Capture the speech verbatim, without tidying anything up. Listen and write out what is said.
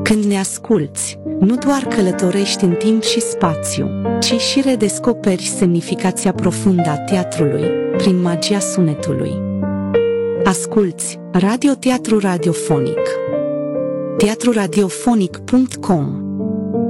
Când ne asculți, nu doar călătorești în timp și spațiu, ci și redescoperi semnificația profundă a teatrului, prin magia sunetului. Asculți Radioteatru Radiofonic. teatru radiofonic punct com